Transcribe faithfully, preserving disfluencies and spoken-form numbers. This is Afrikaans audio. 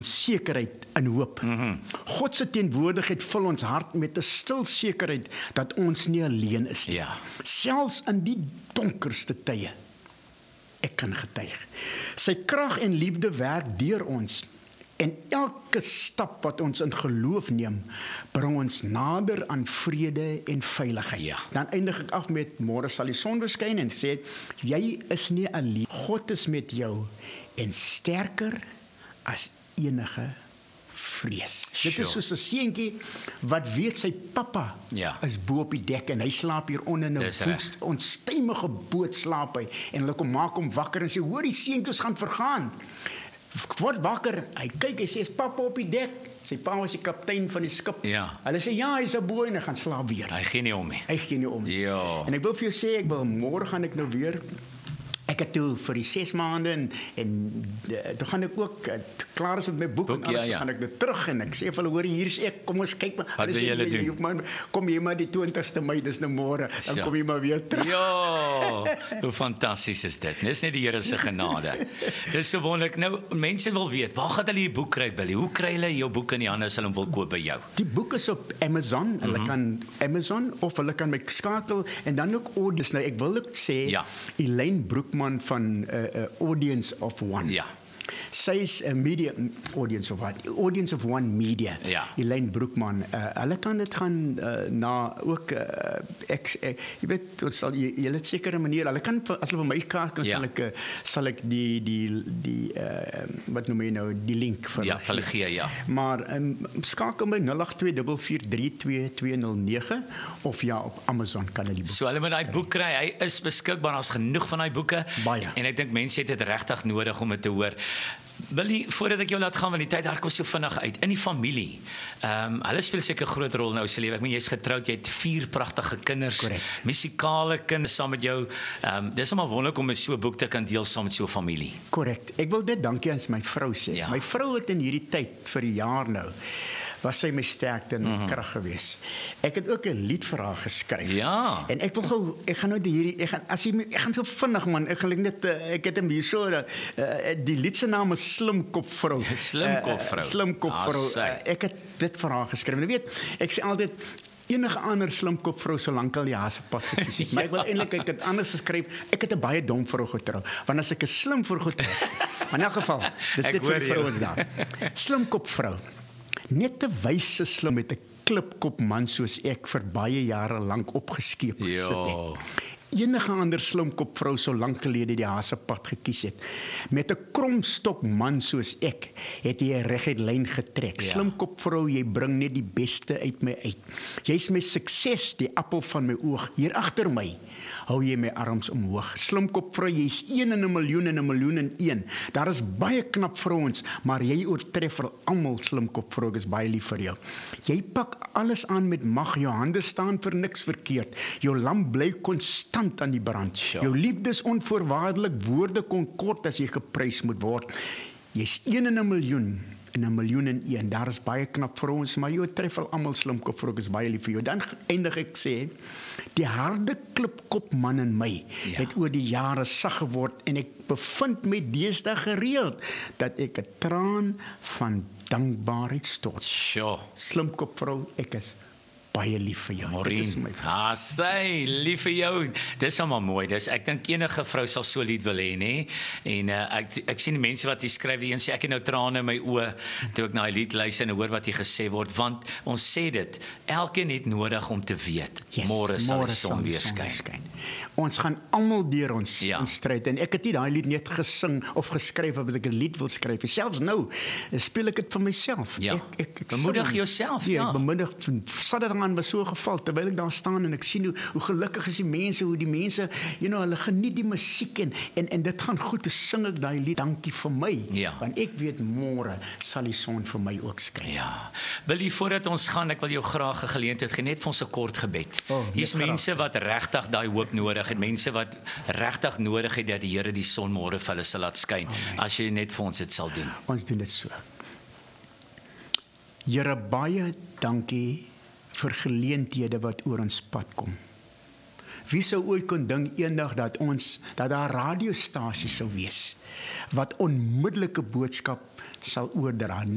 sekerheid en hoop. Mm-hmm. God se teenwoordigheid vul ons hart met 'n stil sekerheid dat ons nie alleen is nie. Ja. Selfs in die donkerste tye. Ek kan getuig. Sy krag en liefde werk deur ons. En elke stap wat ons in geloof neem, bring ons nader aan vrede en veiligheid. Ja. Dan eindig ek af met môre sal die son verskyn en sê, jy is nie alleen. God is met jou en sterker as enige vrees. Dit Sure. is soos 'n seentjie wat weet sy pappa Ja. is bo op die dek en hy slaap hier onder in 'n Dis reg. woest, onstuimige boot slaap hy en hulle kom maak hom wakker en sê hoor die seentjies gaan vergaan. Word wakker, hy kyk, hy sê is pappa op die dek. Sy pa was die kaptein van die skip. Ja. Hulle sê ja, hy's bo en hy gaan slaap weer. Hy gee nie om nie. Hy gee nie om. Ja. En ek wil vir jou sê, ek wil môre gaan ek nou weer. Ek het toe vir die ses maande en en uh, toe gaan ek ook uh, klaar is met my boek, boek en alles, ja, ja. toe gaan ek weer terug en ek sê vir hulle hoor hier is ek, kom ons kyk maar. Wat Hulle wil sê, julle nee, doen? Man, kom jy maar die twintigste Mei, dis nou môre, dan Ja. kom jy maar weer terug. Ja, hoe fantasties is dit. Dis net die Here se genade. Dis so wonderlik. Nou, mense wil weet, waar gaan hulle die boek kry, Billy? Hoe kry hulle jou boek in die hande as hulle hom wil koop by jou? Die boek is op Amazon, hulle mm-hmm. kan Amazon of hulle kan my skakel en dan ook Audience. Nou ek wil ook sê Ja. Elaine Broekman van uh, uh, Audience of One. Ja. Sy is 'n media audience of what? Audience of One Media. Ja. Elaine Broekman. Uh, hulle kan dit gaan uh, na ook uh, ek, ek jy weet ons sal jy, jy het sekere maniere. Hulle kan as hulle vir my kaart kan Ja. sal ek uh, sal ek die die die uh, wat noem jy nou die link vir Ja, vir hulle gee, ja. Maar um, skakel my nul agt twee vier vier drie twee twee nul nege of ja op Amazon kan hulle die boek. So hulle moet daai boek kry. Hy is beskikbaar. Daar's genoeg van daai boeke. Baie. En ek dink mense het dit regtig nodig om dit te hoor. Billy, voordat ek jou laat gaan, want die tyd daar kom so vinnig uit. In die familie. Ehm um, hulle speel seker 'n groot rol nou se lewe. Ek meen jy's getroud, jy het vier pragtige kinders. Correct. Musikale kinders saam met jou. Ehm um, dis maar wonderlik om 'n so 'n boek te kan deel saam met so 'n familie. Korrek. Ek wil dit dankie aan my vrou sê. Ja. My vrou het in hierdie tyd vir 'n jaar nou was sy my sterkte en my mm-hmm. krag gewees. Ek het ook 'n lied vir haar geskryf. Ja. En ek wil gou ek gaan nou die hierdie ek gaan as jy ek gaan so vinnig man, ek gaan net uh, ek het hom hier so uh, die lied se naam is Slimkop vrou. Slimkop vrou. Uh, Slimkop Ah, vrou. sy. Uh, ek het dit vir haar geskryf. En jy weet, ek sê altyd enige ander slimkop vrou solank al die hasepad gekies het. Maar ek wil eintlik ek het anders geskryf. Ek het 'n baie dom vrou getrou. Want as ek 'n slim vrou getrou. Maar in elk geval, dis Ek dit vir hoor die jou. vrouens daar. Slimkop vrou. Net 'n wyse slim met 'n klipkop man soos ek vir baie jare lank opgeskeep gesit Ja. het. Enige ander slimkop vrou sou lank gelede die hasepad gekies het. Met 'n kromstok man soos ek het jy 'n reguit lyn getrek. Ja. Slimkop vrou, jy bring net die beste uit my uit. Jy's my sukses, die appel van my oog. Hier agter my hou jy my arms omhoog. Slimkop vrou, jy's een in 'n miljoen en 'n miljoen en een. Daar is baie knap vrouens, maar jy oortref vir almal. Slimkop vrou, ek is baie lief vir jou. Jy pak alles aan met mag. Jou hande staan vir niks verkeerd. Jou lamp bly konstant aan die brand. Sure. Jou liefde is onvoorwaardelik. Woorde kon kort as jy geprys moet word. Jy's een in 'n miljoen en 'n miljoen en een. Daar is baie knap vrouens, maar jy tref al almal slimkop vrou, ek is baie lief vir jou. Dan eindig ek sê, die harde klipkop man in my Ja. het oor die jare sag geword en ek bevind my deesdae gereeld dat ek 'n traan van dankbaarheid stort. Sjoe. Slimkop vrou, ek is baie lief vir jou. Dit is Maureen, my ah, sy, lief vir jou. Dis almal mooi. Dis ek dink enige vrou sal so lied wil hê, nê? En uh, ek ek sien die mense wat hier skryf, die een sê ek het nou trane in my oë toe ek na die lied luister en hoor wat hier gesê word, want ons sê dit, elkeen het nodig om te weet, Yes, môre sal die môre son weer die son skyn. skyn. Ons gaan almal deur ons Ja. in stryd en ek het nie daai lied net gesing of geskryf omdat ek 'n lied wil skryf. Selfs nou speel ek dit vir myself. Ja. Ek, ek, ek Bemoedig sing. jouself, Nee, ja. ek bemoedig. Saterdag was so geval terwyl ek daar staan en ek sien hoe, hoe gelukkig is die mense, hoe die mense, you know, hulle geniet die musiek en en en dit gaan goed. Te sing ek daai lied dankie vir my. Ja. Want ek weet môre sal die son vir my ook skyn. Ja. Billy, voordat ons gaan, ek wil jou graag 'n geleentheid gee net vir ons 'n kort gebed. Oh, Hier's net graag. mense wat regtig daai hoop nodig het, mense wat regtig nodig het dat die Here die son môre vir hulle sal laat skyn. Amen. As jy net vir ons dit sal doen. Ons doen dit so. Here, baie dankie vir geleenthede wat oor ons pad kom. Wie sou ooit kon dink eendag dat ons dat daar radiostasie sou wees wat onmiddellike boodskap sal oordra?